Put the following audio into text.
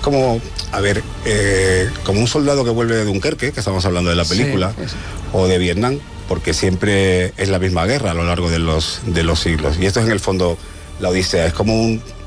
como, a ver, como un soldado que vuelve de Dunkerque, que estamos hablando de la película, Sí, sí. o de Vietnam, porque siempre es la misma guerra a lo largo de los siglos. Y esto es en el fondo la Odisea, es como un